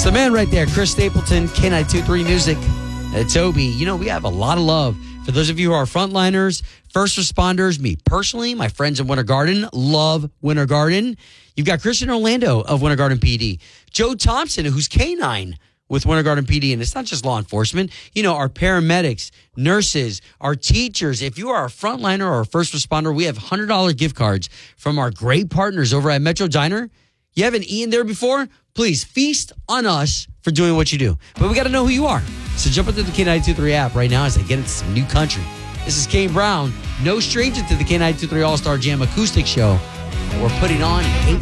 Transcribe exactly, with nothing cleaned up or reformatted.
It's the man right there, Chris Stapleton, K nine two three Music. Uh, Toby, you know, we have a lot of love for those of you who are frontliners, first responders. Me personally, my friends in Winter Garden, love Winter Garden. You've got Christian Orlando of Winter Garden P D. Joe Thompson, who's K nine with Winter Garden P D. And it's not just law enforcement. You know, our paramedics, nurses, our teachers. If you are a frontliner or a first responder, we have one hundred dollars gift cards from our great partners over at Metro Diner. You haven't eaten there before? Please feast on us for doing what you do. But we got to know who you are. So jump into the K nine two three app right now as I get into some new country. This is Kane Brown, no stranger to the K nine two three All-Star Jam Acoustic Show that we're putting on in eight